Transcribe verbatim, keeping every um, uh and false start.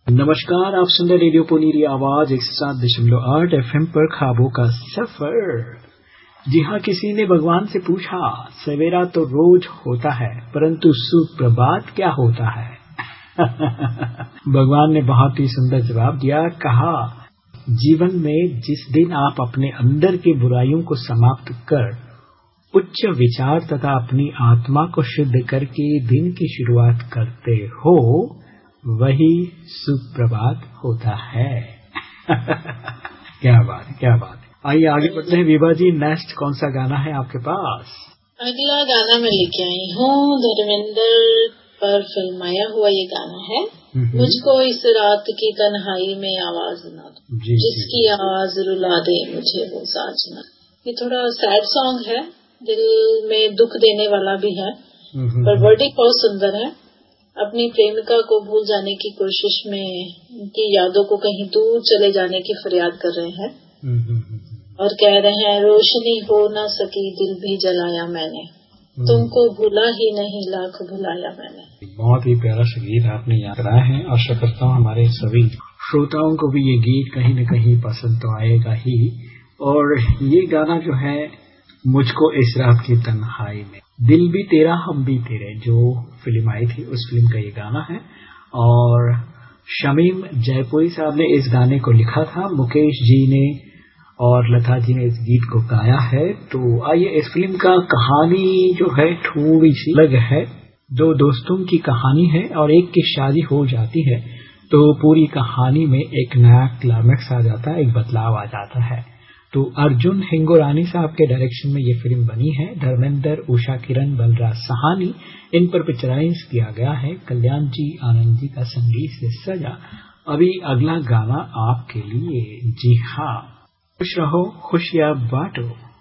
नमस्कार, आप सुन रहे रेडियो पुनीरी आवाज एक सौ सात दशमलव आठ एफ एम पर ख्वाबों का सफर। जी हाँ, किसी ने भगवान से पूछा, सवेरा तो रोज होता है परंतु सुप्रभात क्या होता है? भगवान ने बहुत ही सुंदर जवाब दिया। कहा, जीवन में जिस दिन आप अपने अंदर की बुराइयों को समाप्त कर उच्च विचार तथा अपनी आत्मा को शुद्ध करके दिन की शुरुआत करते हो, वही सुप्रभात होता है। क्या बात है, क्या बात है। आइए आगे बढ़ते हैं। विभा जी, नेक्स्ट कौन सा गाना है आपके पास? अगला गाना मैं लेके आई हूँ, धर्मेंद्र पर फिल्माया हुआ ये गाना है, मुझको इस रात की तन्हाई में आवाज ना दो, जिसकी आवाज रुला दे मुझे वो साजना। ये थोड़ा सैड सॉन्ग है, दिल में दुख देने वाला भी है, पर वर्डिंग बहुत सुंदर है। अपनी प्रेमिका को भूल जाने की कोशिश में उनकी यादों को कहीं दूर चले जाने की फरियाद कर रहे हैं और कह रहे हैं, रोशनी हो ना सकी दिल भी जलाया मैंने, तुमको भूला ही नहीं लाख भुलाया मैंने। बहुत ही प्यारा सा गीत आपने याद कराया है। आशा करता हूँ हमारे सभी श्रोताओं को भी ये गीत कहीं न कहीं पसंद तो आएगा ही। और ये गाना जो है, मुझको इस रात की तन्हाई में, दिल भी तेरा हम भी तेरे, जो फिल्म आई थी उस फिल्म का ये गाना है। और शमीम जयपुरी साहब ने इस गाने को लिखा था, मुकेश जी ने और लता जी ने इस गीत को गाया है। तो आइए, इस फिल्म का कहानी जो है थोड़ी सी अलग है। दो दोस्तों की कहानी है और एक की शादी हो जाती है, तो पूरी कहानी में एक नया क्लाइमैक्स आ जाता है, एक बदलाव आ जाता है। तो अर्जुन हिंगोरानी साहब के डायरेक्शन में ये फिल्म बनी है। धर्मेंद्र, उषा किरण, बलराज सहानी, इन पर पिक्चराइज किया गया है। कल्याण जी आनंद जी का संगीत से सजा। अभी अगला गाना आपके लिए। जी हाँ, खुश रहो खुशियां बांटो।